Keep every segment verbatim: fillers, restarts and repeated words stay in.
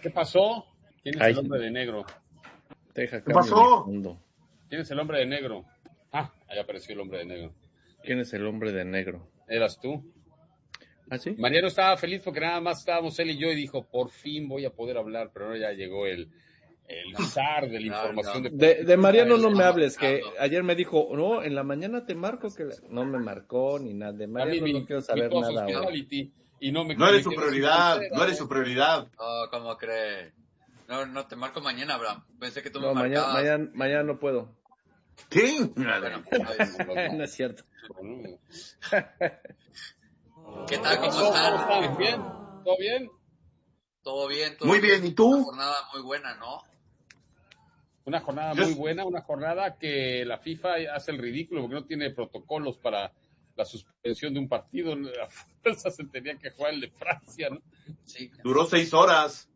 ¿Qué pasó? ¿Quién es Ay. el hombre de negro? Deja ¿Qué pasó? ¿Quién es el hombre de negro? Ah, ahí apareció el hombre de negro. ¿Quién es el hombre de negro? ¿Eras tú? ¿Ah, sí? Mariano estaba feliz porque nada más estábamos él y yo y dijo, por fin voy a poder hablar, pero ahora ya llegó el, el zar de la No, información. no. De, de Mariano no el- me hables, que ayer me dijo, no, en la mañana te marco, que la... no me marcó ni nada. De A mí Mariano me no quiero saber invitó a nada ahora. Hospitality y no me No eres su me quedé sin prioridad, pulsera, no eres su prioridad. Oh, ¿cómo cree? No, no, te marco mañana, Abraham. Pensé que tú No, me mañana, marcabas. mañana, mañana no puedo. ¿Qué? Bueno, pues, No es cierto. ¿qué tal? ¿Cómo ¿Cómo están? están? ¿Bien? ¿Todo bien? Todo bien, todo Muy bien, ¿y tú? Una jornada muy buena, ¿no? Una jornada Yo- muy buena, una jornada que la FIFA hace el ridículo porque no tiene protocolos para la suspensión de un partido. La fuerza se tenía que jugar el de Francia, ¿no? Sí. Duró seis horas.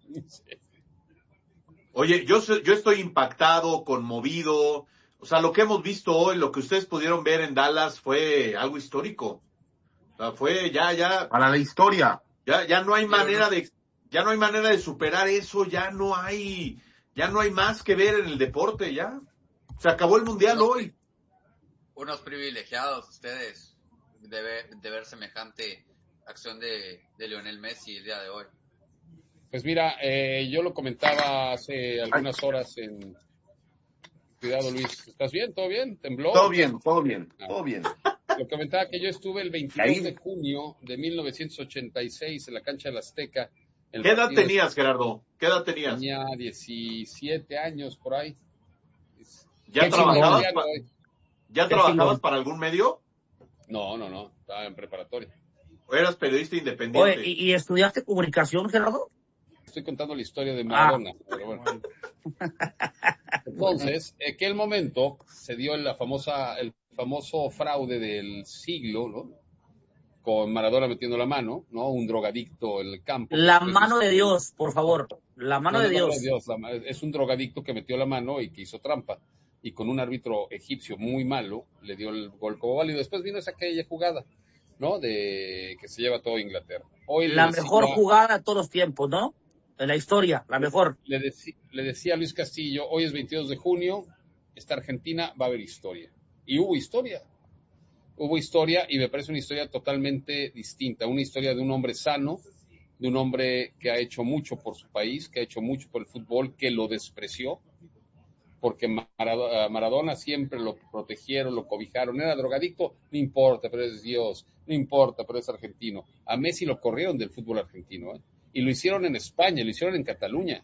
Oye, yo, soy- yo estoy impactado, conmovido. O sea, lo que hemos visto hoy, lo que ustedes pudieron ver en Dallas fue algo histórico. O sea, fue ya, ya, Para la historia. ya, ya no hay Pero manera no- de, ya no hay manera de superar eso, ya no hay, ya no hay más que ver en el deporte, ya. Se acabó el mundial No. hoy. Unos privilegiados ustedes de ver, de ver semejante acción de, de Lionel Messi el día de hoy. Pues mira, eh, yo lo comentaba hace algunas horas en... Cuidado, Luis. ¿Estás bien? ¿Todo bien? ¿Tembló? Todo bien, todo bien, todo bien. Lo comentaba que yo estuve el veintidós Ahí. de junio de mil novecientos ochenta y seis en la cancha del Azteca. El ¿Qué edad partido de- tenías, Gerardo? ¿Qué edad tenías? Tenía diecisiete años por ahí. ¿Ya Qué trabajabas, chingón, pa- hoy. ya Qué trabajabas chingón. para algún medio? No, no, no. Estaba en preparatoria. ¿O eras periodista independiente? Oye, ¿y, y estudiaste comunicación, Gerardo? Estoy contando la historia de Maradona. Pero bueno. Entonces, en aquel momento se dio la famosa, el famoso fraude del siglo, ¿no? Con Maradona metiendo la mano, ¿no? Un drogadicto en el campo. La Pues, mano de Dios, por favor. La mano no, de no, Dios. la ma- es un drogadicto que metió la mano y que hizo trampa. Y con un árbitro egipcio muy malo, le dio el gol como válido. Después vino esa aquella jugada, ¿no? De que se lleva todo Inglaterra. Hoy La le decía, mejor jugada de todos los tiempos, ¿no? En la historia, la mejor. Le, deci- le decía a Luis Castillo, hoy es veintidós de junio, esta Argentina va a haber historia. Y hubo historia. Hubo historia y me parece una historia totalmente distinta. Una historia de un hombre sano, de un hombre que ha hecho mucho por su país, que ha hecho mucho por el fútbol, que lo despreció, porque Marado- a Maradona siempre lo protegieron, lo cobijaron. Era drogadicto, no importa, pero es Dios. No importa, pero es argentino. A Messi lo corrieron del fútbol argentino, ¿eh? Y lo hicieron en España, lo hicieron en Cataluña.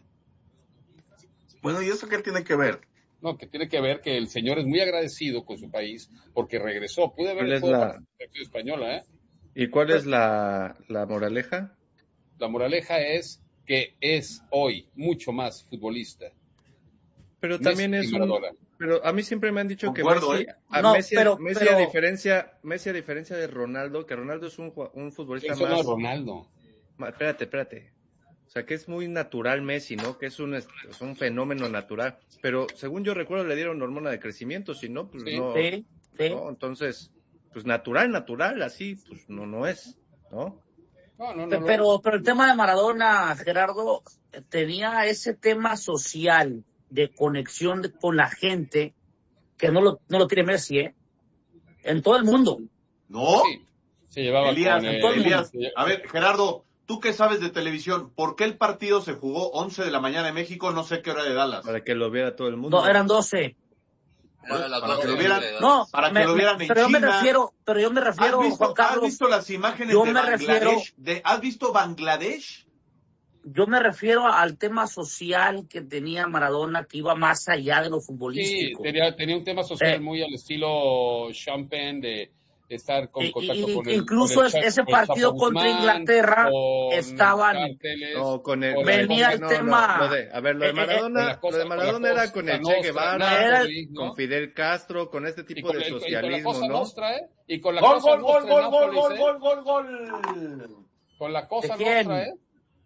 Bueno, ¿y eso qué tiene que ver? No, que tiene que ver que el señor es muy agradecido con su país porque regresó. Pude haber ¿Cuál es jugado la- para la selección española, ¿eh? ¿Y cuál es la, la moraleja? La moraleja es que es hoy mucho más futbolista. Pero Messi también y es un... Maradona. Pero a mí siempre me han dicho Concuerdo, que Messi, ¿eh? a No, Messi, pero- Messi pero- a diferencia, Messi a diferencia de Ronaldo, que Ronaldo es un, jua- un futbolista Eso no es más... Ronaldo. Ma- Espérate, espérate. O sea, que es muy natural Messi, ¿no? Que es un, es es un fenómeno natural. Pero según yo recuerdo le dieron hormona de crecimiento, si no, pues Sí. no, Sí, sí. ¿no? Entonces, pues natural, natural, así, pues no, no es, ¿no? No, no, no. Pe- no. Pero, pero el tema de Maradona, Gerardo, tenía ese tema social de conexión de- con la gente que no lo, no lo tiene Messi, ¿eh? En todo el mundo. ¿No? Sí, se llevaba Elías, con... eh, todo el mundo. Elías, se- a ver, Gerardo, ¿tú qué sabes de televisión? ¿Por qué el partido se jugó once de la mañana en México, no sé qué hora de Dallas? Para que lo viera todo el mundo. No, eran doce. Era las Para que doce, lo vieran. once de No, Para que me- lo vieran me- en pero yo me China. refiero, pero yo me ¿Has refiero, visto, Juan has Carlos, visto las imágenes yo de me Bangladesh? refiero- De, ¿Has visto Bangladesh? yo me refiero al tema social que tenía Maradona, que iba más allá de lo Sí, futbolístico. tenía, tenía un tema social Eh. muy al estilo Champagne de estar con Y- contacto y- con el incluso con el es- Chapo- ese con el partido Chapo contra Guzmán, Inglaterra con estaban- cárteles, No, con el, con venía con- el no, tema- no, lo de, a ver, lo eh, de eh, Maradona, con la cosa- lo de con la Maradona cosa era con el Che Nostra, Guevara, era- ¿no? con Fidel Castro, con este Y tipo con, de el- y con la socialismo, cosa ¿no? Nostra, ¿eh? Y con la Gol, cosa gol, gol, Nostra en gol, gol, Nápoles, gol, ¿eh? gol, gol, gol. Con la cosa ¿De quién? Nostra, ¿eh?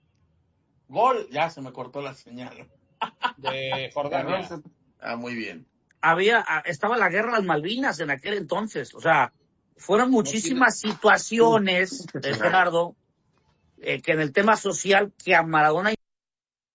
Gol, ya se me cortó la señal. De Jordania. Ah, muy bien. había, a- estaba la guerra de las Malvinas en aquel entonces, o sea, fueron muchísimas situaciones, eh, Gerardo, eh, que en el tema social que a Maradona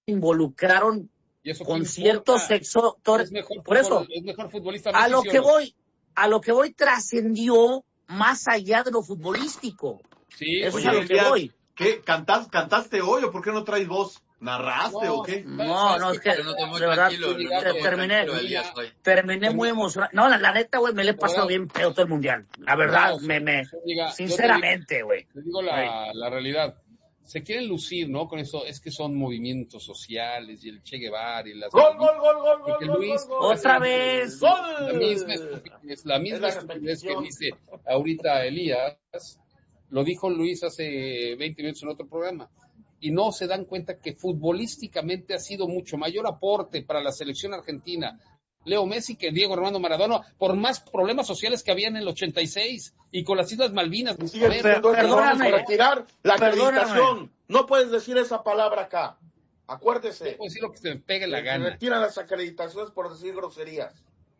involucraron ¿Y eso qué con importa? ciertos sectores. Es mejor Por fútbol- eso, es mejor futbolista a Messi, lo ¿sí o que no? voy, a lo que voy trascendió más allá de lo futbolístico. Sí, Eso sí. es a Oye, lo que Elías, voy. ¿qué? ¿Cantas, ¿Cantaste hoy o por qué no traes voz? ¿Narraste No, o qué? No, no, es que, Yo no estoy muy de verdad, tranquilo, te- no estoy muy terminé- tranquilo el día hoy. terminé muy emocionado. No, la, la neta, güey, me le he pasado verdad. bien pedo todo el mundial. La verdad, No, me, me, Zúñiga, yo te sinceramente, güey. Te digo la, la realidad. Se quieren lucir, ¿no? Con eso, es que son movimientos sociales y el Che Guevara y las... Gol, gol, gol, gol, Porque gol, Luis, gol, gol. Otra vez. La misma ¡Gol! estupidez, la misma Es la estupidez que repetición. dice ahorita Elías, lo dijo Luis hace veinte minutos en otro programa. Y no se dan cuenta que futbolísticamente ha sido mucho mayor aporte para la selección argentina Leo Messi que Diego Armando Maradona, por más problemas sociales que había en el ochenta y seis y con las Islas Malvinas. Y siguen A ver, siendo perdóname. económicos para retirar la Perdóname. acreditación. No puedes decir esa palabra acá. Acuérdese. puedo decir lo que se me pegue la Se gana. retiran las acreditaciones por decir groserías.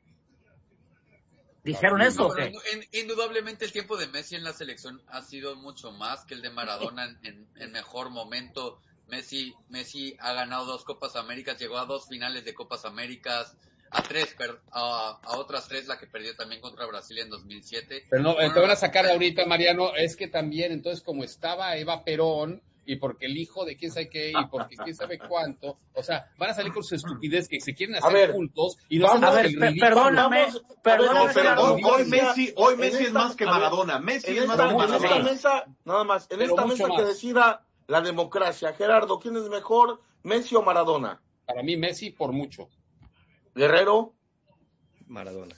¿Dijeron eso No, o pero qué? in- indudablemente el tiempo de Messi en la selección ha sido mucho más que el de Maradona en, en, en mejor momento. Messi, Messi ha ganado dos Copas Américas, llegó a dos finales de Copas Américas, a tres, per- a, a otras tres, la que perdió también contra Brasil en dos mil siete. Pero no, eh, Bueno, te van a sacar ahorita, Mariano, es que también, entonces, como estaba Eva Perón, y porque el hijo de quién sabe qué, y porque quién sabe cuánto, o sea, van a salir con su estupidez que se quieren hacer ver, cultos y no vamos- hacemos A ver, el pe- ridículo. perdóname, Vamos, a perdóname, ver, No, pero Gerardo. hoy, hoy Messi, hoy Messi En es más esta- que a ver, Maradona. Messi En es más esta, que mucho en esta Maradona. más. mesa, nada más, en Pero esta mucho mesa que más. decida la democracia, Gerardo, ¿quién es mejor, Messi o Maradona? Para mí, Messi, por mucho. Guerrero, Maradona.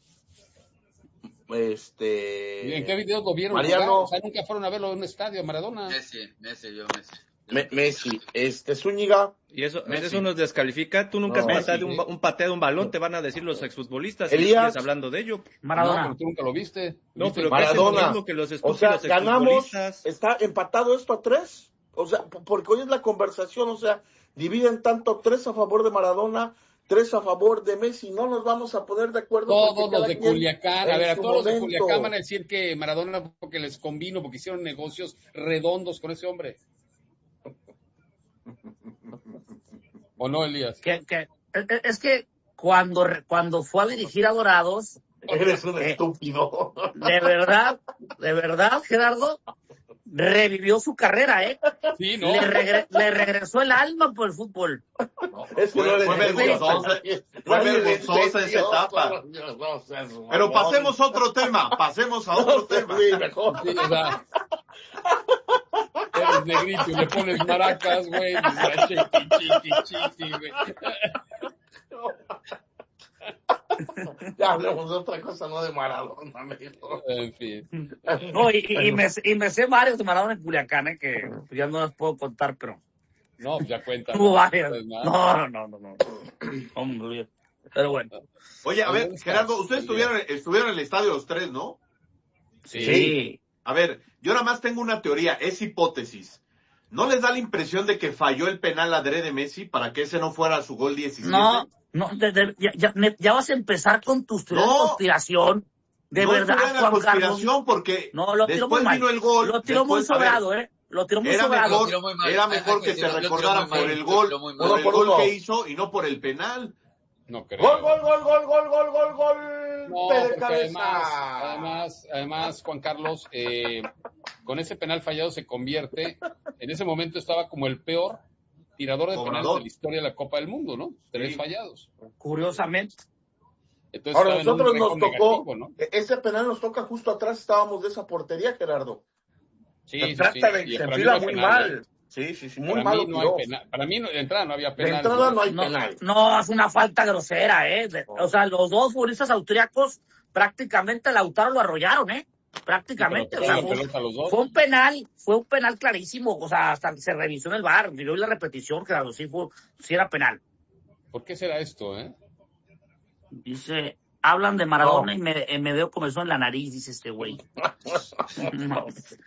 este... ¿Y en qué videos lo vieron Mariano. jugar? O sea, nunca fueron a verlo en un estadio, Maradona. Messi, Messi, yo Messi. Me- Messi, este, Zúñiga, Y eso, Messi. eso nos descalifica. Tú nunca No, has pateado Messi. un, ba- un pateado un balón, te van a decir los exfutbolistas. Elías. Y sigues hablando de ello. No, Maradona. pero tú nunca lo viste. No, ¿Viste? pero ¿qué hacen lo Maradona. mismo que los o estúpidos sea, ganamos, exfutbolistas? está empatado esto a tres, o sea, p- porque hoy es la conversación, o sea, dividen tanto tres a favor de Maradona, tres a favor de Messi, no nos vamos a poner de acuerdo. Todos porque los cada de quien Culiacán, a en ver, a su todos los de momento. Culiacán van a decir que Maradona porque les convino, porque hicieron negocios redondos con ese hombre. ¿O no, Elías? Que, que, es- es que cuando, re- cuando fue a dirigir a Dorados, Eres un Eh, estúpido. de verdad, de verdad, Gerardo, revivió su carrera, ¿eh? Sí, ¿no? Le, regre- le regresó el alma por el fútbol. Es que Fue- no le fue entendió. vergonzosa- fue Nadie le vergonzosa esa entendió, etapa. por Dios, no seas mamón. Pero pasemos a otro tema, pasemos a otro tema. Sí, mejor. Sí, o sea, eres negrito y le pones maracas, güey. y dices, chiqui, chiqui, chiqui, güey. Ya hablemos de otra cosa, no de Maradona, amigo. En fin. No, y, y, y me, y me sé varios de Maradona en Culiacán, ¿eh? Que ya no las puedo contar, pero No, pues ya cuenta. hubo varias. Pues nada. No, no, no, no. Hombre, pero bueno. Oye, a ver, ¿Dónde estás? Gerardo, ustedes estuvieron, estuvieron en el estadio los tres, ¿no? Sí. Sí. A ver, yo nada más tengo una teoría, es hipótesis. ¿No les da la impresión de que falló el penal adrede Messi para que ese no fuera su gol diecisiete? No, no, de- de- ya, ya, me- ya vas a empezar con tus teorías No. de conspiración. De no verdad, es teoría de la Juan Carlos. conspiración porque No, lo tiró muy después mal. vino el gol. Lo tiró muy después, a ver, sobrado, ¿eh? Lo tiró muy Era sobrado. mejor, Lo tiró muy mal. era Hay- mejor hay que que se decirlo, lo tiró recordaran muy mal, por el lo gol, tiró muy mal. por Uno el por gol uno. que hizo y no por el penal. No creo. Gol, gol, gol, gol, gol, gol, gol, gol. No, Golpe de porque cabeza. además, además, además, Juan Carlos, eh, con ese penal fallado se convierte, en ese momento estaba como el peor tirador de penales Cobrador. de la historia de la Copa del Mundo, ¿no? Tres Sí. fallados. Curiosamente. Entonces Ahora, estaba en un nosotros nos récord tocó, negativo, ¿no? e- ese penal nos toca justo atrás, estábamos de esa portería, Gerardo. Sí, Se sí, trata sí. de Y se para mí tira no hay muy penal, mal. ¿eh? Sí, sí, sí, muy Para mal. mí lo no hay tiró. penal. Para mí no- de entrada no había De penal. entrada no hay No, penal. no, es una falta grosera, ¿eh? De- o sea, los dos futbolistas austriacos prácticamente Lautaro lo arrollaron, ¿eh? Prácticamente. Pero O sea, tocaron fue, pelota a los dos. fue un penal, fue un penal clarísimo. O sea, hasta se revisó en el V A R. Yo vi la repetición, Gerardo, sí, fue, sí era penal. ¿Por qué será esto, eh? Dice, hablan de Maradona No. y me, me dio comezón en la nariz, dice este güey. No.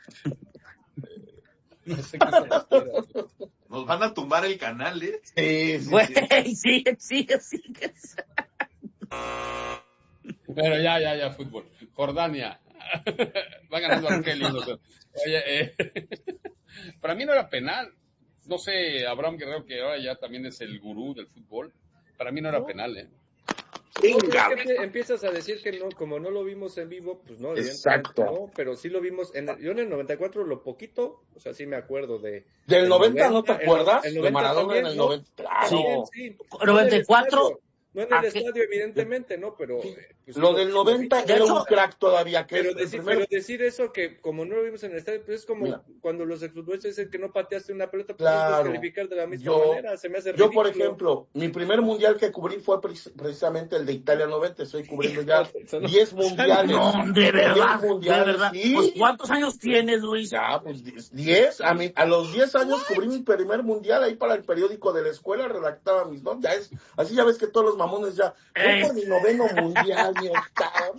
No sé qué se refiere. Nos van a tumbar el canal, ¿eh? Sí, sí, Güey, sí. sigue, sigue, sigue. Pero ya, ya, ya, fútbol. Jordania. Va ganando Argelia. No sé. Oye, eh, para mí no era penal. no sé, Abraham Guerrero, que ahora ya también es el gurú del fútbol, para mí no era ¿No? penal, ¿eh? No, pero es que empiezas a decir que no, como no lo vimos en vivo, pues no, evidentemente Exacto. no, pero sí lo vimos, en el, yo en el noventa y cuatro lo poquito, o sea, sí me acuerdo de... ¿Del noventa no te el- acuerdas? el De noventa Maradona también, en el ¿no? noventa. Claro. También, sí. noventa y cuatro, No en el ¿a estadio, no en el qué? estadio, evidentemente, ¿no? Pero... Sí. eh, pues sí Lo lo- del sí lo vi. noventa De era hecho, un crack todavía, que Pero es el decir, primer... pero decir eso que como no lo vimos en el estadio, pues es como Mira. cuando los exfutbolistas dicen que no pateaste una pelota, pues Claro. es descalificar de la misma Yo, manera, se me hace yo, ridículo. por ejemplo, mi primer mundial que cubrí fue pre- precisamente el de Italia noventa. Estoy cubriendo ya Eso no- diez o sea, mundiales. no, de verdad, diez de mundiales, verdad. sí. Pues, ¿cuántos años tienes, Luis? Ya, pues diez. A, mí, a los diez años cubrí mi primer mundial ahí para el periódico de la escuela, redactaba mis notas. Ya es, así ya ves que todos los mamones ya. Voy por mi noveno mundial, mi octavo.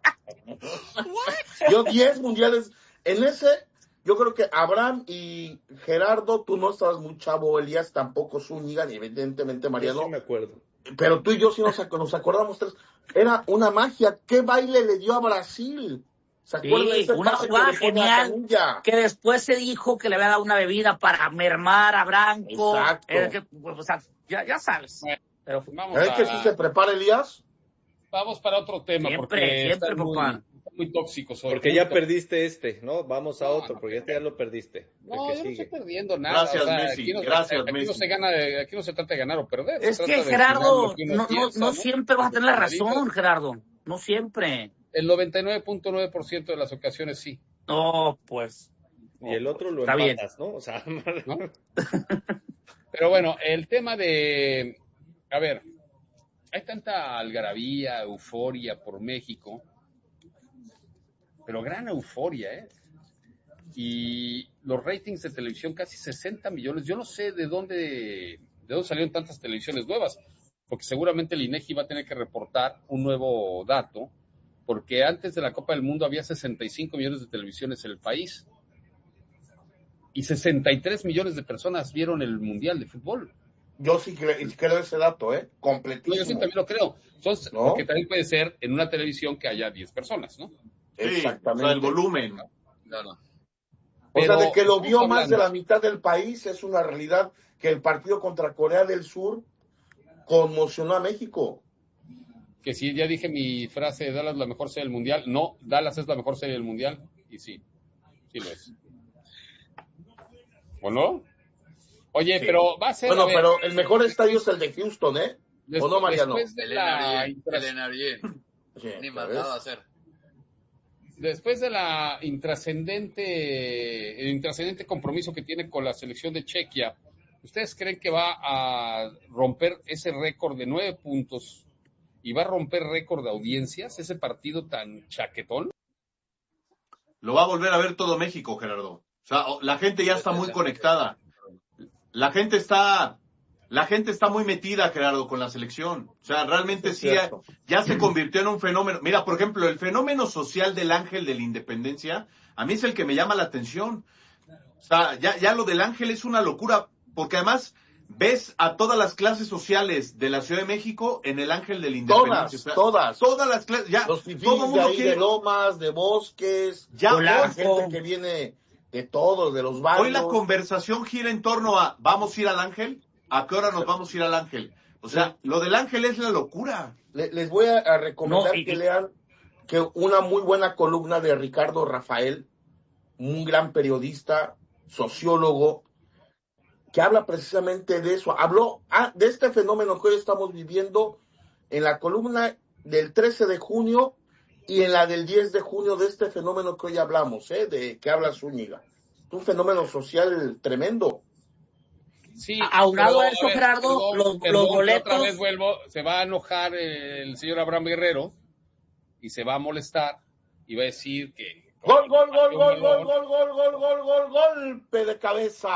Yo diez mundiales. En ese, yo creo que Abraham y Gerardo, tú no estabas muy chavo, Elías tampoco, Zúñiga, ni evidentemente Yo Mariano. sí me acuerdo. Pero tú y yo sí nos, ac- nos acordamos tres. Era una magia. ¿Qué baile le dio a Brasil? ¿Se acuerdan de Sí, ese una pase que jugada le pone a genial, Canilla? que después se dijo que le había dado una bebida para mermar a Branco. Exacto. Eh, que, pues, o sea, ya, ya sabes. Bueno, Pero vamos ¿Sabes que sí a, se prepara, Elías? vamos para otro tema, Siempre, porque siempre, están muy, papá. están muy tóxicos hoy. Porque muy ya tóxicos. perdiste este, ¿no? Vamos a No, otro, no, porque este ya lo perdiste. El No, que yo no sigue. estoy perdiendo nada. Gracias, o sea, Messi, Aquí no, gracias, aquí no Messi. se gana, de- aquí no se trata de ganar o perder. es se que trata de Gerardo, opinar lo que uno no, no, piensa, no siempre vas a tener la razón, Clarito. Gerardo. No siempre. El noventa y nueve punto nueve por ciento de las ocasiones sí. No, pues. Y el otro lo Está bien. empatas, ¿no? O sea, ¿no? Pero bueno, el tema de, a ver, hay tanta algarabía, euforia por México, pero gran euforia, ¿eh? Y los ratings de televisión, casi sesenta millones. Yo no sé de dónde, de dónde salieron tantas televisiones nuevas, porque seguramente el INEGI va a tener que reportar un nuevo dato, porque antes de la Copa del Mundo había sesenta y cinco millones de televisiones en el país. Y sesenta y tres millones de personas vieron el Mundial de Fútbol. Yo sí cre- creo ese dato, ¿eh? No, Completísimo. yo sí también lo creo. Entonces, ¿No? porque también puede ser en una televisión que haya diez personas, ¿no? Sí, o Exactamente. sea, el volumen. Claro. O sea, Pero de que lo estamos vio más hablando- de la mitad del país, es una realidad que el partido contra Corea del Sur conmocionó a México. Que si ya dije mi frase de Dallas la mejor serie del Mundial, no, Dallas es la mejor serie del Mundial, y sí, sí lo es. ¿O no? Oye, Sí. pero va a ser... Bueno, a ver, pero el mejor estadio es el de Houston, ¿eh? des- ¿O no, Mariano? Después de Elena la... Ariel, intras- Elena Ariel. Sí, Ni ¿ya mandado a ves? hacer. Después de la intrascendente, el intrascendente compromiso que tiene con la selección de Chequia, ¿ustedes creen que va a romper ese récord de nueve puntos y va a romper récord de audiencias, ese partido tan chaquetón? Lo va a volver a ver todo México, Gerardo. O sea, la gente ya está muy conectada. La gente está, la gente está muy metida, Gerardo, con la selección. O sea, realmente Es sí, ya, cierto. ya se convirtió en un fenómeno. Mira, por ejemplo, el fenómeno social del Ángel de la Independencia, a mí es el que me llama la atención. O sea, ya, ya lo del Ángel es una locura, porque además ves a todas las clases sociales de la Ciudad de México en el Ángel de la Independencia. Todas, O sea, todas. todas las clases, ya, Los fifís todo de mundo ahí, quiere. de Lomas, de Bosques, Ya, la hoy, gente que viene de todos, de los barrios. hoy la conversación gira en torno a, ¿vamos a ir al Ángel? ¿A qué hora nos vamos a ir al Ángel? O sea, lo del Ángel es la locura. Le- les voy a, a recomendar No, y- que lean que una muy buena columna de Ricardo Rafael, un gran periodista, sociólogo, que habla precisamente de eso. Habló ah, de este fenómeno que hoy estamos viviendo en la columna del trece de junio y en la del diez de junio de este fenómeno que hoy hablamos, ¿eh? De que habla Zúñiga. Es un fenómeno social tremendo. Sí, Aunado pero, a eso, ver, Gerardo, perdón, los- los perdón, que boletos- Otra vez vuelvo, se va a enojar el señor Abraham Guerrero y se va a molestar y va a decir que... Gol, gol, gol, gol, gol, gol, gol, gol, gol, gol, golpe de cabeza.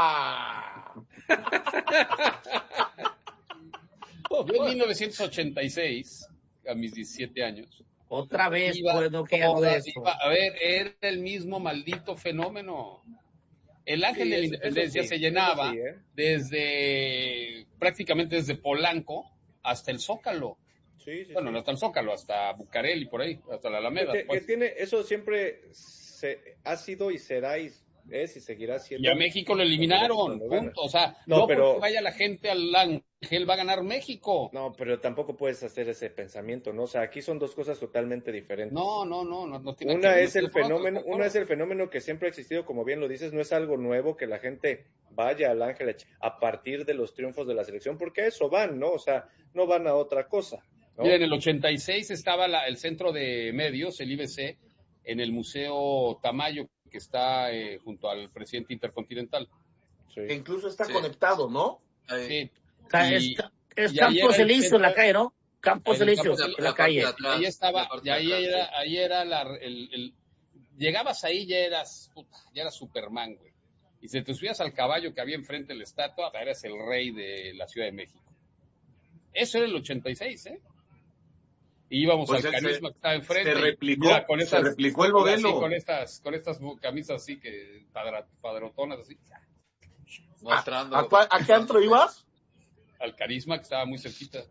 Yo en mil novecientos ochenta y seis, a mis diecisiete años, Otra vez, iba pues, no quiero toda- eso. iba- a ver, era el mismo maldito fenómeno. El Ángel Sí, de la eso- Independencia eso sí, se llenaba eso sí, ¿eh? desde, prácticamente desde Polanco hasta el Zócalo. Sí, sí, Bueno, sí. no hasta el Zócalo, hasta Bucareli, por ahí, hasta la Alameda. Que, que pues. tiene, eso siempre se ha sido y será y es y seguirá siendo. Y a México lo eliminaron, punto. O sea, no, no pero porque vaya la gente al Ángel va a ganar México. No, pero tampoco puedes hacer ese pensamiento, ¿no? O sea, aquí son dos cosas totalmente diferentes. No, no, no, no, no tiene Una que ver. es el fenómeno, una es el fenómeno que siempre ha existido, como bien lo dices, no es algo nuevo que la gente vaya al Ángel a partir de los triunfos de la selección, porque a eso van, ¿no? O sea, no van a otra cosa, ¿no? Mira, en el ochenta y seis estaba la, el centro de medios, el I B C, en el Museo Tamayo, que está eh, junto al presidente intercontinental. Sí. Que incluso está sí. conectado, ¿no? Sí. Y, es es Campos Elíseo en la calle, ¿no? Campos Elíseo en la calle. Y ahí estaba, y ahí era, ahí era la, el, el, llegabas ahí ya eras, puta, ya eras Superman, güey. Y si te subías al caballo que había enfrente de la estatua, eras el rey de la Ciudad de México. Eso era el ochenta y seis, ¿eh? Y íbamos pues al Carisma se, que estaba enfrente. Se replicó, mira, con estas, se replicó el modelo. Así, con estas, con estas camisas así que padra, padrotonas así. Mostrando. ¿A, a, a qué antro ibas? Al Carisma que estaba muy cerquita.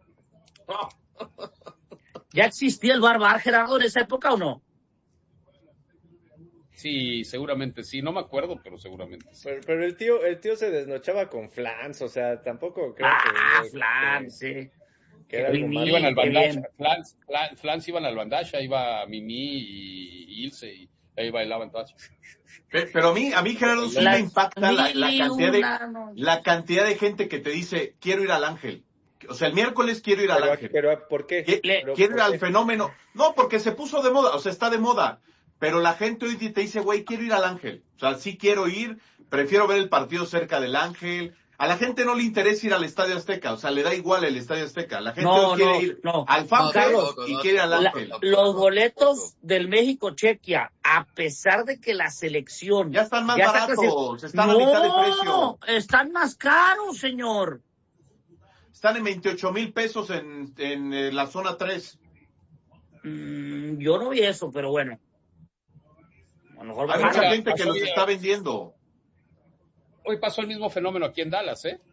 ¿Ya existía el bar bar, Gerardo, en esa época o no? Sí, seguramente sí, no me acuerdo, pero seguramente sí. Pero, pero el tío, el tío se desnochaba con flans, o sea, tampoco creo ah, que... flans, que, sí. Que era algo más. Iban al bandasha, flans, flans, flans iban al bandasha, iba Mimi y Ilse, y ahí bailaban todas. Pero a mí, a mí Gerardo, sí me impacta la, la cantidad de la cantidad de gente que te dice, quiero ir al Ángel. O sea, el miércoles quiero ir al pero, Ángel. Pero, ¿por qué? Quiero ir al fenómeno. No, porque se puso de moda, o sea, está de moda. Pero la gente hoy te dice, güey, quiero ir al Ángel. O sea, sí quiero ir, prefiero ver el partido cerca del Ángel. A la gente no le interesa ir al Estadio Azteca, o sea, le da igual el Estadio Azteca. La gente no, hoy quiere no, ir no. al FanFest no, y no, quiere ir al Ángel. La, los boletos del México-Chequia, a pesar de que la selección... Ya están más ya baratos, están no, a mitad de precio. Están más caros, señor. Están en veintiocho mil pesos en, en, en la zona tres. Mm, yo no vi eso, pero bueno. A lo mejor Hay mucha gente que los está vendiendo. Hoy pasó el mismo fenómeno aquí en Dallas, ¿eh?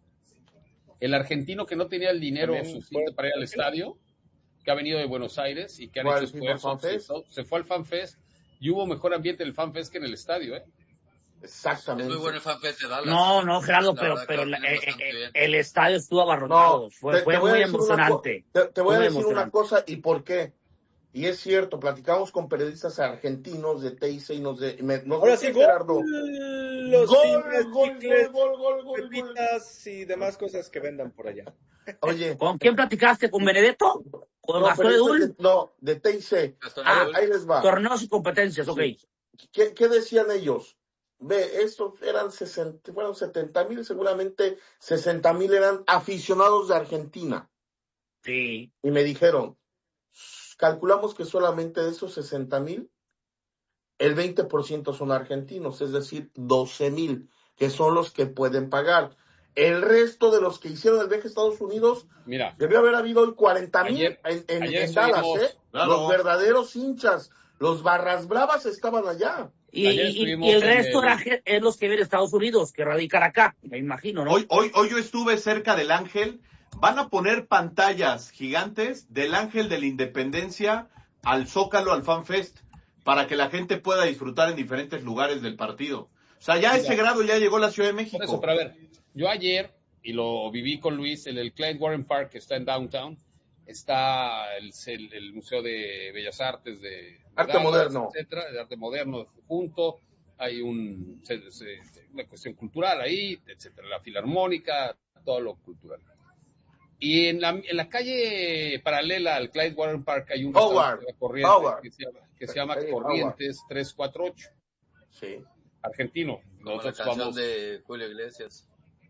El argentino que no tenía el dinero suficiente para ir al estadio, que ha venido de Buenos Aires y que han hecho esfuerzos, se fue al FanFest y hubo mejor ambiente en el FanFest que en el estadio, ¿eh? Exactamente. Es muy bueno el FanFest de Dallas. No, no, Gerardo, pero, pero la, eh, eh, el estadio estuvo abarrotado. No, fue, te, fue te muy emocionante. Te, te voy a decir una cosa y por qué. Y es cierto, platicamos con periodistas argentinos de Teise y nos de... Me, nos Ahora sí, Gerardo. Los gol, cines, gol, chicles, gol, gol, gol, pepitas y demás cosas que vendan por allá. Oye. ¿Con quién platicaste? ¿Con Benedetto? ¿Con no, Gastón Edul? No, de Teise. Ah, ahí les va. Torneos y competencias, ok. Sí. ¿Qué, ¿Qué decían ellos? Ve, estos eran sesenta, fueron setenta mil, seguramente sesenta mil eran aficionados de Argentina. Sí. Y me dijeron, calculamos que solamente de esos sesenta mil, el veinte por ciento son argentinos, es decir, doce mil, que son los que pueden pagar. El resto de los que hicieron el viaje a Estados Unidos, mira, debió haber habido hoy cuarenta mil en, en, en Dallas, ¿eh? Claro. Los verdaderos hinchas, los barras bravas estaban allá. Y, y, y el resto el... era, es los que viven en Estados Unidos, que radican acá, me imagino, ¿no? Hoy, hoy, hoy yo estuve cerca del Ángel. Van a poner pantallas gigantes del Ángel de la Independencia al Zócalo, al FanFest, para que la gente pueda disfrutar en diferentes lugares del partido. O sea, ya a ese grado ya llegó la Ciudad de México. Por eso, pero a ver, yo ayer, y lo viví con Luis, en el Clyde Warren Park, que está en Downtown, está el, el, el Museo de Bellas Artes de, de Arte Dallas, Moderno. Etcétera, de arte moderno junto, hay un, se, se, una cuestión cultural ahí, etcétera, la filarmónica, todo lo cultural. Y en la, en la calle paralela al Clyde Warren Park hay un Howard, Corrientes Howard. que se llama, que se llama Corrientes Howard. trescientos cuarenta y ocho. Sí. Argentino. Como nosotros la canción vamos... de Julio Iglesias.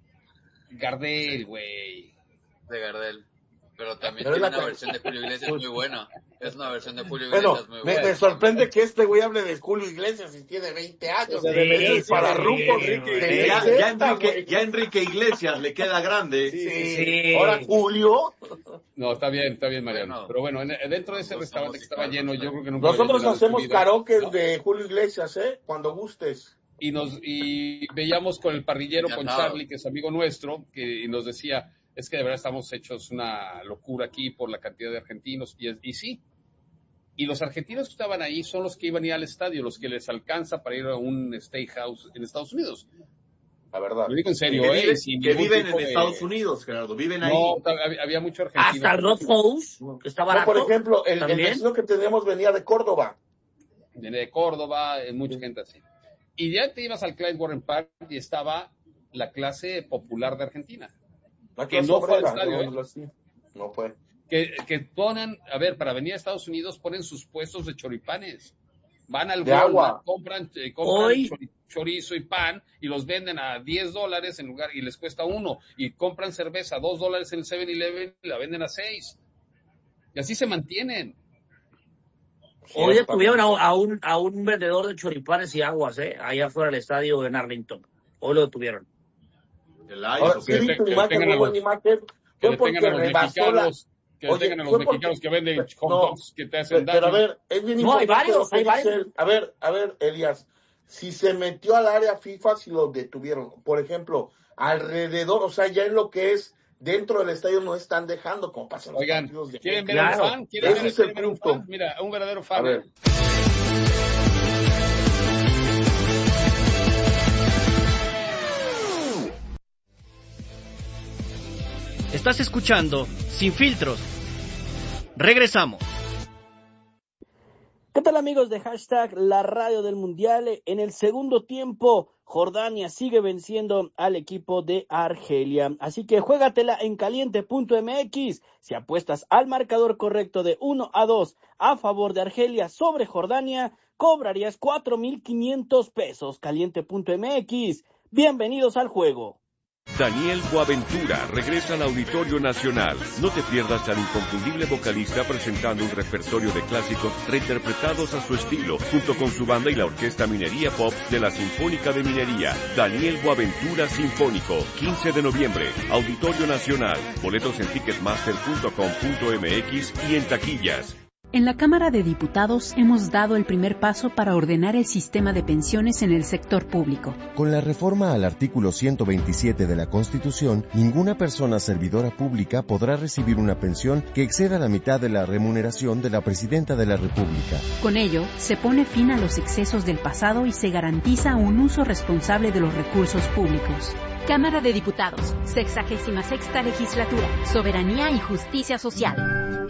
Gardel, güey. De Gardel. Pero también Pero tiene una versión de Julio Iglesias muy buena. Es una versión de Julio Iglesias bueno, muy me, buena. Me sorprende que este güey hable de Julio Iglesias y tiene veinte años. Sí, sí, para sí, Rumbo sí, Enrique. Ya, ya, Enrique, ya Enrique Iglesias le queda grande. Sí, sí. sí. Ahora Julio. No, está bien, está bien, Mariano. Bueno, pero bueno, en, dentro de ese restaurante que estaba lleno, yo creo que nunca nosotros hacemos karaoke ¿no? de Julio Iglesias, ¿eh? Cuando gustes. Y nos y veíamos con el parrillero, con Charlie, que es amigo nuestro, que y nos decía, es que de verdad estamos hechos una locura aquí por la cantidad de argentinos. Y, y sí, Y los argentinos que estaban ahí son los que iban a ir al estadio, los que les alcanza para ir a un steakhouse en Estados Unidos. La verdad. Lo digo en serio, que, ¿eh? vive, Sin que viven en de... Estados Unidos, Gerardo, viven ahí. No, había, había mucho argentino. Hasta el Roth House, que está barato. No, por ejemplo, el, el vecino que teníamos venía de Córdoba. Venía de Córdoba, mucha sí. gente así. Y ya te ibas al Clyde Warren Park y estaba la clase popular de Argentina. La que no fue al estadio, no, ¿eh? no fue. Que, que ponen, a ver, para venir a Estados Unidos ponen sus puestos de choripanes. Van al de agua. compran, eh, compran chori, chorizo y pan y los venden a diez dólares en lugar y les cuesta uno. Y compran cerveza a dos dólares en el seven eleven y la venden a seis. Y así se mantienen. Hoy tuvieron a, a, un, a un vendedor de choripanes y aguas, ¿eh? Allá fuera del estadio en Arlington. Hoy lo detuvieron. El aire, Ahora, sí, que, tu imagen, muy buena imagen. Fue porque rebasó la... Que Oye, tengan a los mexicanos porque, que venden hot dogs no, que te hacen pero, daño. Pero a ver, es bien no, importante. Hay varios, hay varios. A ver, a ver, Elías, si se metió al área FIFA, si lo detuvieron. Por ejemplo, alrededor, o sea, ya en lo que es dentro del estadio no están dejando, como pasa en los Oigan, partidos de ¿quieren ver claro, un fan? ¿Quieren ver, quieren ver un fan? Mira, un verdadero fan. A ver. Estás escuchando Sin Filtros. Regresamos. ¿Qué tal, amigos de hashtag La Radio del Mundial? En el segundo tiempo, Jordania sigue venciendo al equipo de Argelia. Así que juégatela en caliente punto m x. Si apuestas al marcador correcto de uno a dos a favor de Argelia sobre Jordania, cobrarías cuatro mil quinientos pesos. caliente punto m x. Bienvenidos al juego. Daniel Boaventura regresa al Auditorio Nacional. No te pierdas al inconfundible vocalista presentando un repertorio de clásicos reinterpretados a su estilo, junto con su banda y la Orquesta Minería Pop de la Sinfónica de Minería. Daniel Boaventura Sinfónico, quince de noviembre, Auditorio Nacional. Boletos en ticketmaster punto com punto m x y en taquillas. En la Cámara de Diputados hemos dado el primer paso para ordenar el sistema de pensiones en el sector público. Con la reforma al artículo ciento veintisiete de la Constitución, ninguna persona servidora pública podrá recibir una pensión que exceda la mitad de la remuneración de la Presidenta de la República. Con ello, se pone fin a los excesos del pasado y se garantiza un uso responsable de los recursos públicos. Cámara de Diputados, sexagésima sexta legislatura, Soberanía y Justicia Social.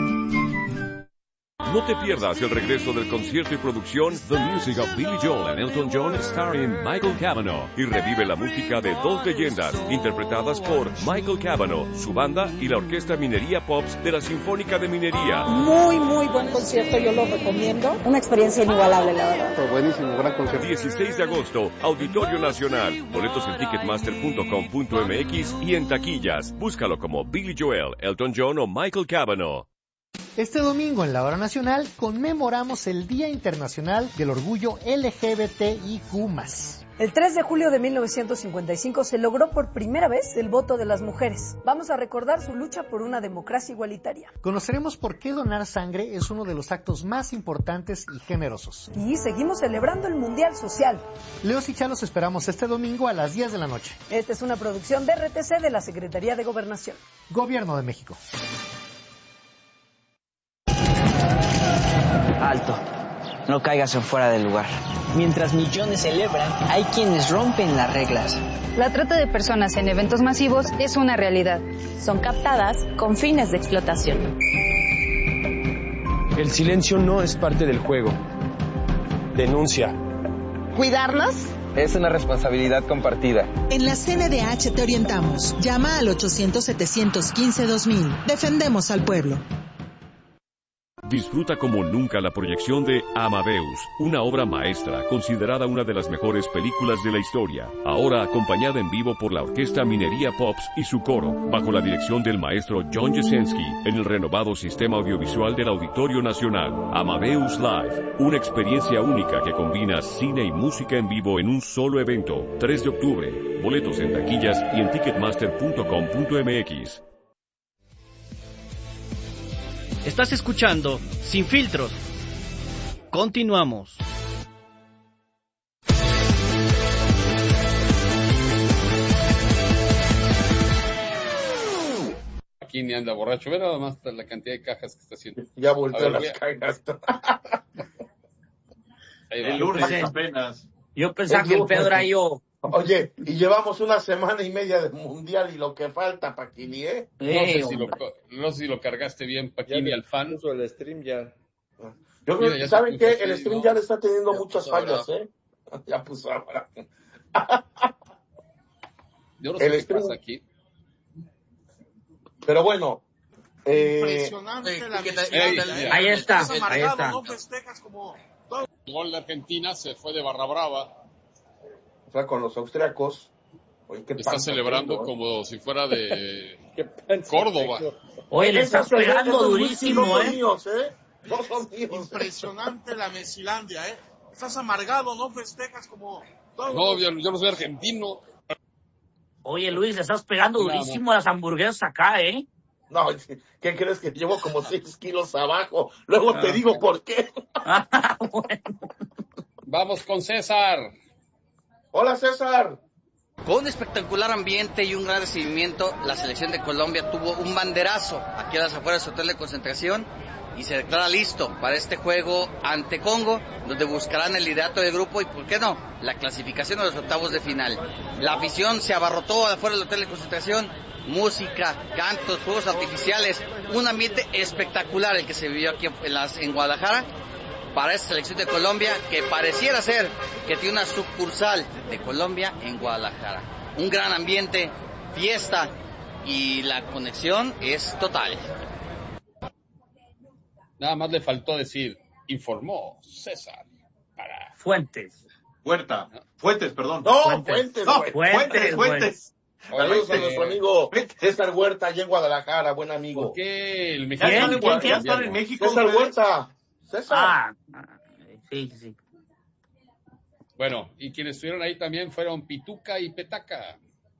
No te pierdas el regreso del concierto y producción The Music of Billy Joel and Elton John starring Michael Cavanaugh y revive la música de dos leyendas interpretadas por Michael Cavanaugh, su banda y la Orquesta Minería Pops de la Sinfónica de Minería. Muy, muy buen concierto, yo lo recomiendo. Una experiencia inigualable, la verdad. Fue buenísimo, gran concierto. dieciséis de agosto, Auditorio Nacional. Boletos en ticketmaster punto com punto m x y en taquillas. Búscalo como Billy Joel, Elton John o Michael Cavanaugh. Este domingo en la Hora Nacional conmemoramos el Día Internacional del Orgullo L G B T I Q más. El tres de julio de mil novecientos cincuenta y cinco se logró por primera vez el voto de las mujeres. Vamos a recordar su lucha por una democracia igualitaria. Conoceremos por qué donar sangre es uno de los actos más importantes y generosos. Y seguimos celebrando el Mundial Social. Leos y Chalos esperamos este domingo a las diez de la noche. Esta es una producción de R T C de la Secretaría de Gobernación. Gobierno de México. Alto, no caigas en fuera del lugar. Mientras millones celebran, hay quienes rompen las reglas. La trata de personas en eventos masivos es una realidad. Son captadas con fines de explotación. El silencio no es parte del juego. Denuncia. ¿Cuidarnos? Es una responsabilidad compartida. En la C N D H te orientamos. Llama al ochocientos, setecientos quince, dos mil. Defendemos al pueblo. Disfruta como nunca la proyección de Amadeus, una obra maestra considerada una de las mejores películas de la historia, ahora acompañada en vivo por la Orquesta Minería Pops y su coro, bajo la dirección del maestro John Jasenski, en el renovado sistema audiovisual del Auditorio Nacional. Amadeus Live, una experiencia única que combina cine y música en vivo en un solo evento. tres de octubre, boletos en taquillas y en ticketmaster punto com punto m x. Estás escuchando Sin Filtros. Continuamos. Aquí Paquini anda borracho. Ve nada más la cantidad de cajas que está haciendo. Ya volteó ver, las a... cajas. El lunes apenas. Yo pensaba que el pedo era yo. Oye, y llevamos una semana y media de mundial y lo que falta, Paquini, ¿eh? No sé, si lo, no sé si lo cargaste bien, Paquini, al fan. Puso el stream ya. Yo creo que, ¿saben qué? El stream ¿no? ya le está teniendo ya muchas fallas, ahora. ¿eh? Ya puso ahora. Yo no sé el qué stream... pasa aquí. Pero bueno. Eh... Impresionante eh, la eh, eh, Ahí está, ahí está. No festejas como... El gol de Argentina se fue de barra brava. O sea, con los austriacos. Oye, qué está celebrando tengo, como ¿eh? si fuera de Córdoba. Oye, le estás pegando durísimo, ¿eh? Míos, ¿eh? No son míos. Impresionante la Mesilandia, ¿eh? Estás amargado, no festejas como... No, yo, yo no soy argentino. Oye, Luis, le estás pegando durísimo a las hamburguesas acá, ¿eh? No, ¿qué crees que llevo como seis kilos abajo? Luego te digo por qué. Vamos con César. Hola, César. Con un espectacular ambiente y un gran recibimiento, la selección de Colombia tuvo un banderazo aquí a las afueras del hotel de concentración y se declara listo para este juego ante Congo, donde buscarán el liderato del grupo y, ¿por qué no?, la clasificación a los octavos de final. La afición se abarrotó afuera del hotel de concentración, música, cantos, fuegos artificiales, un ambiente espectacular el que se vivió aquí en, las, en Guadalajara para esta selección de Colombia, que pareciera ser que tiene una sucursal de Colombia en Guadalajara. Un gran ambiente, fiesta y la conexión es total. Nada más le faltó decir, informó César para... Fuentes. Huerta. Fuentes, perdón. No, Fuentes. Fuentes. No, Fuentes, Fuentes, Fuentes. Saludos a nuestro amigo César Huerta, allá en Guadalajara, buen amigo. ¿Por qué el mexicano? ¿Quién, ¿Quién está en México? César Huerta. César. Ah, sí, sí. Bueno, y quienes estuvieron ahí también fueron Pituca y Petaca.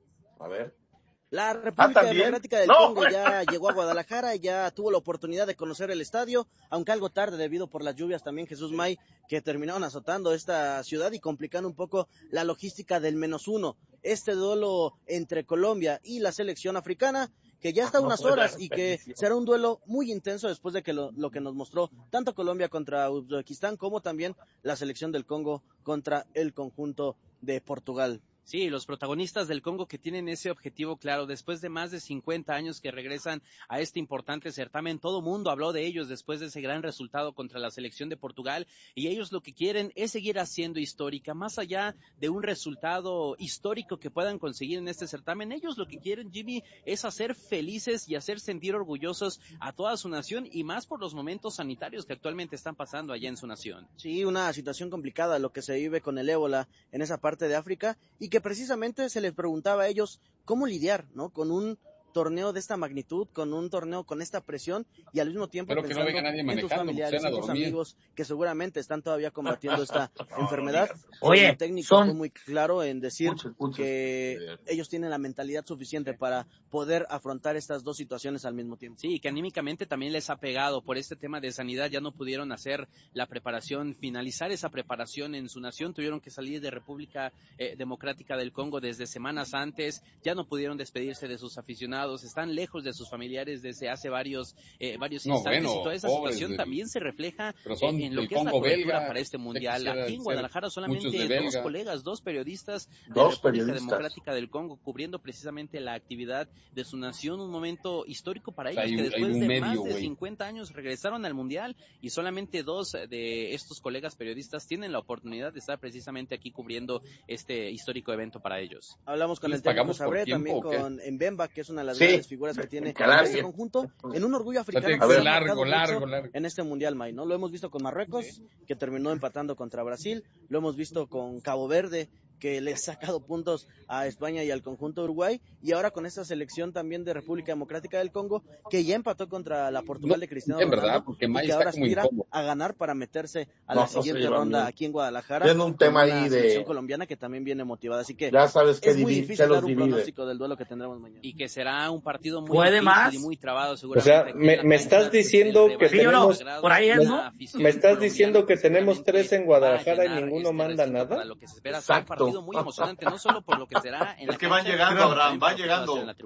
A ver. La República ¿Ah, Democrática del no. Congo ya llegó a Guadalajara, ya tuvo la oportunidad de conocer el estadio, aunque algo tarde debido por las lluvias también, Jesús May, que terminaron azotando esta ciudad y complicando un poco la logística del menos uno. Este duelo entre Colombia y la selección africana, que ya está a unas horas y que será un duelo muy intenso después de que lo, lo que nos mostró tanto Colombia contra Uzbekistán como también la selección del Congo contra el conjunto de Portugal. Sí, los protagonistas del Congo que tienen ese objetivo claro, después de más de cincuenta años que regresan a este importante certamen, todo mundo habló de ellos después de ese gran resultado contra la selección de Portugal, y ellos lo que quieren es seguir haciendo histórica, más allá de un resultado histórico que puedan conseguir en este certamen. Ellos lo que quieren, Jimmy, es hacer felices y hacer sentir orgullosos a toda su nación, y más por los momentos sanitarios que actualmente están pasando allá en su nación. Sí, una situación complicada lo que se vive con el ébola en esa parte de África, y que precisamente se les preguntaba a ellos cómo lidiar, ¿no?, con un torneo de esta magnitud, con un torneo con esta presión y al mismo tiempo pero pensando que no nadie en tus familiares, en tus amigos que seguramente están todavía combatiendo esta enfermedad. Oye, el técnico son... fue muy claro en decir Escucha, escucha. que ellos tienen la mentalidad suficiente para poder afrontar estas dos situaciones al mismo tiempo. Sí, que anímicamente también les ha pegado por este tema de sanidad, ya no pudieron hacer la preparación, finalizar esa preparación en su nación, tuvieron que salir de República eh, Democrática del Congo desde semanas antes, ya no pudieron despedirse de sus aficionados, están lejos de sus familiares desde hace varios eh, varios no, instantes, bueno, y toda esa situación de... también se refleja en, en lo que es la cobertura para este mundial. Aquí en Guadalajara solamente dos colegas, dos periodistas de dos República periodistas. Democrática del Congo cubriendo precisamente la actividad de su nación, un momento histórico para ellos, hay, que después de medio, más de wey. cincuenta años regresaron al mundial, y solamente dos de estos colegas periodistas tienen la oportunidad de estar precisamente aquí cubriendo este histórico evento para ellos. Hablamos con el técnico Sabré, también con Mbemba, que es una de las sí. grandes figuras que tiene este conjunto, en un orgullo africano a ver, largo, largo, largo. en este mundial, May, ¿no? Lo hemos visto con Marruecos, sí. que terminó empatando contra Brasil, lo hemos visto con Cabo Verde, que le ha sacado puntos a España y al conjunto Uruguay, y ahora con esta selección también de República Democrática del Congo, que ya empató contra la Portugal no, de Cristiano en Ronaldo, verdad, porque y que ahora aspira a ganar para meterse a no, la siguiente no ronda bien. aquí en Guadalajara. Tiene un tema una ahí selección de colombiana que también viene motivada, así que ya sabes que es muy divide, difícil dar un divide. pronóstico del duelo que tendremos mañana. Y que será un partido muy ¿Puede difícil más? y muy trabado O seguramente. sea, me, me estás diciendo que Sí, no, tenemos... por ahí es, ¿no? ¿Me estás diciendo que tenemos tres en Guadalajara y ninguno manda nada? Lo que se espera será un partido muy emocionante, no solo por lo que será en es la que van cancha, llegando, sino Abraham, también van por llegando. en la tribuna.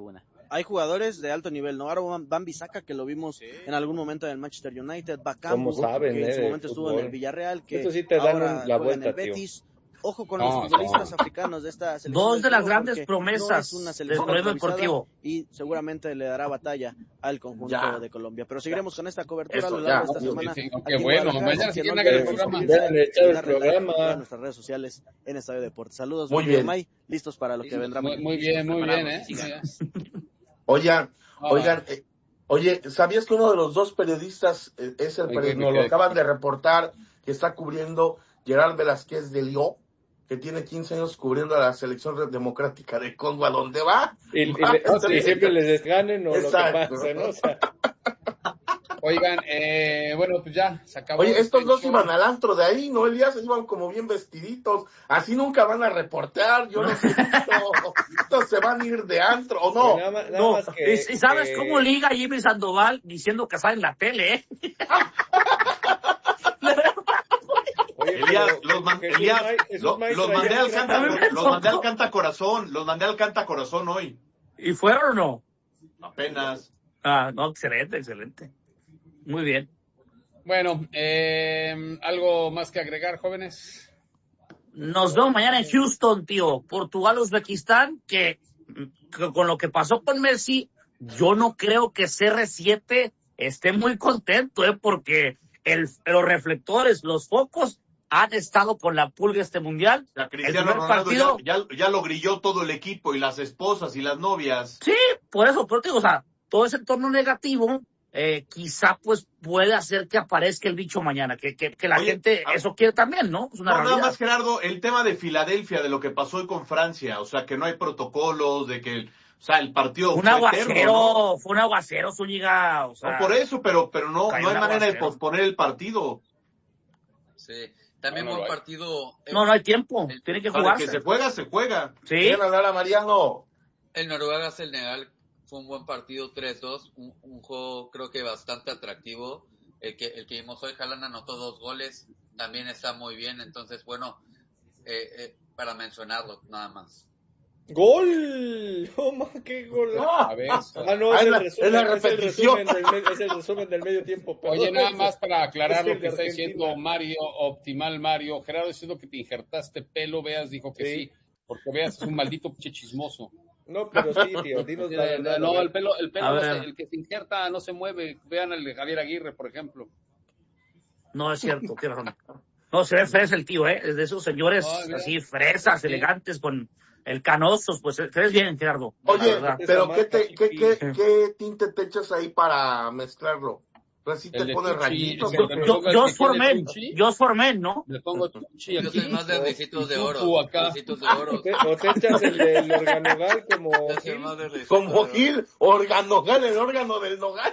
hay jugadores de alto nivel, ¿no? Ahora Van Bissaka, que lo vimos sí. en algún momento en el Manchester United, Bakambu, saben, que eh, en su momento fútbol. estuvo en el Villarreal, que Eso sí te ahora dan la juega vuelta, en el Betis. tío. Ojo con no, los futbolistas no. africanos de esta selección. Dos de las grandes promesas no es una selección del deportivo. Y seguramente le dará batalla al conjunto ya. de Colombia. Pero seguiremos ya. con esta cobertura Eso, a lo largo ya. de esta semana. Sí, sí, qué bueno, mañana sí tienen el programa. Ya le echado el programa. En nuestras redes sociales en Estadio Deportes. Saludos, muy bien. May, listos para lo que vendrá. Muy, muy bien, muy bien, ¿eh? Oigan, oigan, eh, oye, ¿sabías que uno de los dos periodistas eh, es el periodista, nos lo acaban de reportar, que está cubriendo Gerard Velázquez de Lyon, que tiene quince años cubriendo a la selección democrática de Congo, ¿a dónde va? Y, va y, y siempre les ganen o exacto. Lo que pase, ¿no? O sea. Oigan, eh, bueno, pues ya, se acabó. Oye, estos el dos show. iban al antro de ahí, ¿no, Elías? Iban como bien vestiditos. Así nunca van a reportear, yo no sé. Estos se van a ir de antro, ¿o no? Nada más, nada no. más que, ¿Y, y sabes que... cómo liga Jimmy Sandoval diciendo que sale en la tele, eh? Oye, Elías, pero, los, man, Jesús Elías May, Jesús lo, May los, traía mandé al un canta, gran- los mandé al canta corazón, los mandé al canta corazón hoy. ¿Y fueron o no? Apenas. Ah, no, excelente, excelente. Muy bien. Bueno, eh, ¿algo más que agregar, jóvenes? Nos vemos mañana en Houston, tío. Portugal-Uzbekistán, que, que con lo que pasó con Messi, yo no creo que C R siete esté muy contento, ¿eh? Porque el, los reflectores, los focos, han estado con la pulga este mundial. Ya, El Cristiano primer Ronaldo partido, ya, ya, ya lo grilló todo el equipo y las esposas y las novias. sí, por eso, pero te digo, o sea, todo ese entorno negativo, eh, quizá pues puede hacer que aparezca el bicho mañana, que, que, que la Oye, gente a- eso quiere también, ¿no? Es una No, nada realidad. más, Gerardo, el tema de Filadelfia, de lo que pasó hoy con Francia, o sea, que no hay protocolos, de que, el, o sea, el partido Un fue aguacero, eterno, ¿no? fue un aguacero, Zúñiga, o sea. No, por eso, pero, pero no, cayó no hay un manera de aguacero. posponer el partido. Sí, también No, no buen lo hay. partido. No, no hay tiempo, El- tiene que Para jugarse. que se juega, se juega. Sí, Bien, Lara Mariano. El Noruega-Senegal fue un buen partido, tres dos, un, un juego creo que bastante atractivo. El que el que vimos hoy, Haaland anotó dos goles, también está muy bien, entonces bueno, eh, eh, para mencionarlo, nada más. ¡Gol! ¡Oh, ma, qué gol! A ver, Ah, no, Ah, es, es el la- resumen, es la es el repetición. resumen del me- es el resumen del medio tiempo. perdón. oye, nada más para aclarar Es que lo el que de está Argentina. diciendo Mario, Optimal Mario. Gerardo, eso es lo que te injertaste pelo, Veas dijo que sí, Sí. porque Veas es un maldito pinche chismoso. No, pero sí, tío, dinos la Eh, verdad. no, el pelo, el pelo, A no ver. se- el que se injerta no se mueve. Vean el de Javier Aguirre, por ejemplo. no es cierto, tiene razón. No, se ve fresa el tío, ¿eh? Es de esos señores Ay, mira. así, fresas, Sí. elegantes, con el canosos, pues se ves bien, Gerardo. Oye, la verdad. pero ¿qué, te, qué, qué, Sí. qué tinte te echas ahí para mezclarlo? Así te El de pones Tucci, rayitos. el Yo, de- ¿o qué? yo, pongo el yo que tiene Formen, Tucci. yo Formen, ¿no? Le pongo Tucci Yo aquí. soy más de ricitos de y oro. Tucu acá. Ricitos de oro. O te, o te echas el del organogal como Yo soy Gil. más de ricitos Como de oro. Gil, organogal, el órgano del nogal.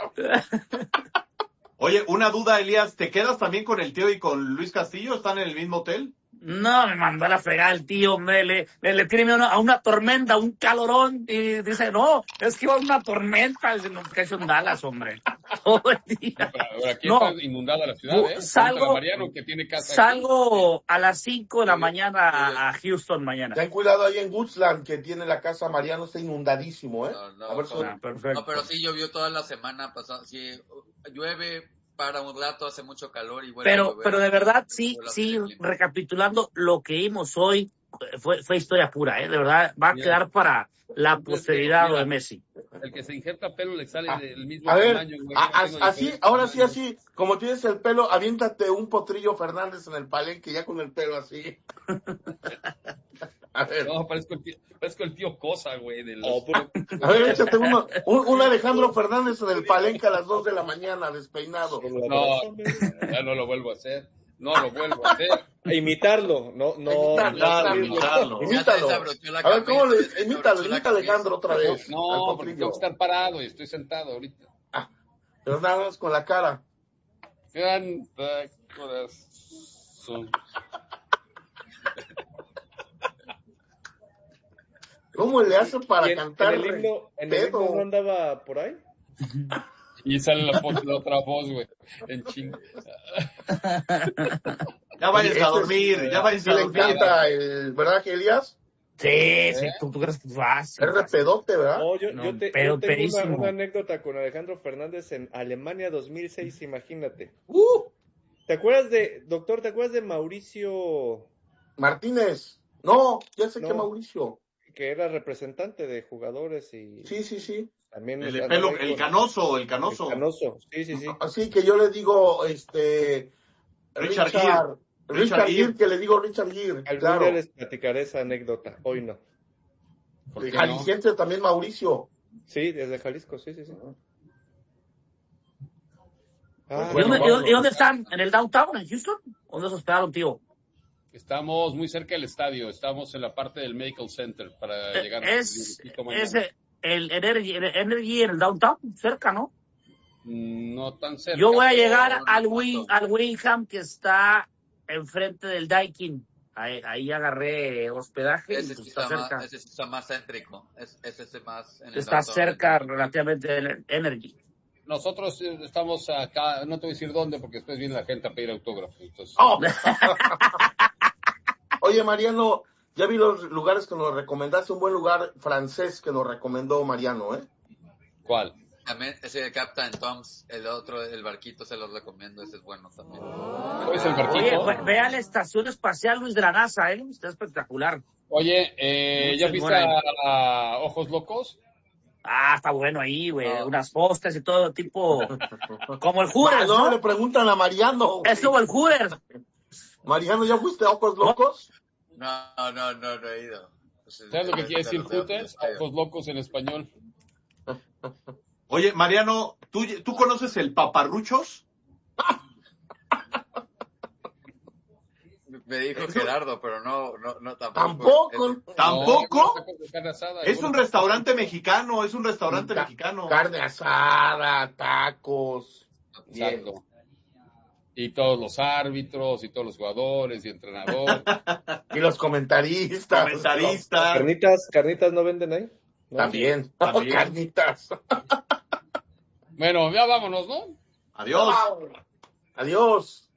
Oye, una duda, Elías, ¿te quedas también con el tío y con Luis Castillo? ¿Están en el mismo hotel? No, me mandó a la fregada el tío, hombre, le, le, le tiene miedo a una tormenta, un calorón, y dice, no, es que iba a una tormenta, dice, no, que es un Dallas, hombre, todo el día. Ahora aquí No. está inundada la ciudad, No, ¿eh? salgo- Pregúntale a Mariano, que tiene casa aquí. Salgo a las cinco de la Sí. mañana a, a Houston mañana. Ten cuidado ahí en Woodsland, que tiene la casa Mariano, está inundadísimo, ¿eh? No, no, a ver si... Ah, perfecto. No, pero sí llovió toda la semana pasada. Sí, llueve para un rato, hace mucho calor y vuelve a Pero, llover. pero de verdad, sí, Vuelve a sí, hacer el clima. recapitulando, lo que vimos hoy fue, fue historia pura, ¿eh? De verdad, va a Mira. quedar para la posteridad lo Mira. de Messi. El que se injerta pelo le sale Ah, del mismo A ver, tamaño, güey. a- Yo a- tengo así, diferentes ahora sí, tamaños. así, como tienes el pelo, aviéntate un potrillo Fernández en el palenque, ya con el pelo así. A ver, No, parezco el tío, parezco el tío Cosa, güey. De los... Oh, pero- a ver, échate uno, un, un Alejandro Fernández en el palenque a las dos de la mañana, despeinado. por la No, razón, ¿eh? ya no lo vuelvo a hacer. No lo vuelvo a hacer. A imitarlo, no, no. Imitarlo, no, imitarlo. Ya Imítalo. se desabrochó la A ver, ¿cómo camisa, le, se desabrochó imítalo, la imita a camisa. Alejandro otra vez. al No, porque potrillo. tengo que estar parado y estoy sentado ahorita. Pero nada más con la cara. Canta corazón. ¿Cómo le hace para ¿Y en, cantar? en el himno, en el pedo? himno no andaba por ahí? Y sale la, voz- la otra voz, güey. En ching. Ya váyanse Oye, a ese dormir, sí, ya váyanse Sí a le dormir. encanta, el, ¿verdad, Elías? Sí, ¿Eh? sí, tú, tú crees que es fácil. Es repedote, ¿verdad? No, yo, No, yo, te, pero yo tengo una, perísimo. una anécdota con Alejandro Fernández en Alemania dos mil seis, imagínate. Uh, ¿Te acuerdas de, doctor, te acuerdas de Mauricio, Martínez. No, ya sé No. que Mauricio. que era representante de jugadores y Sí, sí, sí. también El de andaba pelo, ahí el con- canoso, el el canoso. Canoso, sí, sí, sí. Así que yo le digo, este, Richard Richard, Gere. Richard, Richard Gere, Gere. que le digo Richard Gere, Algún claro. día les platicaré esa anécdota, hoy no. ¿Por De qué no? Jalisciense también Mauricio. Sí, desde Jalisco, sí, sí, sí. Ah, ¿Y, Bueno, dónde, y vamos. dónde- y dónde están? ¿En el downtown, en Houston? ¿Dónde se hospedaron, tío? Estamos muy cerca del estadio, estamos en la parte del Medical Center para llegar Es, un poquito mañana. es el Energy, el Energy en el downtown, cerca, ¿no? No tan cerca. Yo voy a pero llegar no al, tanto. Win, al Wingham, que está enfrente del Daikin. Ahí, ahí agarré hospedaje y Ese pues sí está está, cerca. más, ese sí está más céntrico. Es, ese es más en el Está downtown. cerca relativamente del Energy. Nosotros eh, estamos acá, no te voy a decir dónde porque después viene la gente a pedir autógrafo. Entonces, Oh. Oye, Mariano, ya vi los lugares que nos recomendaste, un buen lugar francés que nos recomendó Mariano, ¿eh? ¿Cuál? También ese de Captain Tom's, el otro, el barquito, se los recomiendo, ese es bueno también. ¿Cuál es el barquito? Oye, ve, ve a la estación espacial Luis de la NASA, ¿eh? Está espectacular. Oye, eh, Muy ¿ya chingón viste ahí. a, a Ojos Locos? Ah, está bueno ahí, güey. Ah. Unas postes y todo tipo. Como el Hooters, no, ¿no? le preguntan a Mariano. Es como el Hooters. Mariano, ¿ya fuiste a Ojos Locos? No, no, no, no he ido. ¿Sabes lo que quiere decir Hooters? Ojos Locos en español. Oye, Mariano, ¿tú, ¿tú conoces el Paparruchos? Me dijo Gerardo, pero no, no, no tampoco. ¿Tampoco? ¿Tampoco? No, no, carne asada, Es un bueno. restaurante mexicano, es un restaurante Ca- mexicano. Carne asada, tacos. Bien. Exacto. Y todos los árbitros, y todos los jugadores, y entrenador. Y los comentaristas. Comentaristas. Carnitas, carnitas no venden ahí. ¿No? También. También. Carnitas. Bueno, ya vámonos, ¿no? Adiós. Adiós.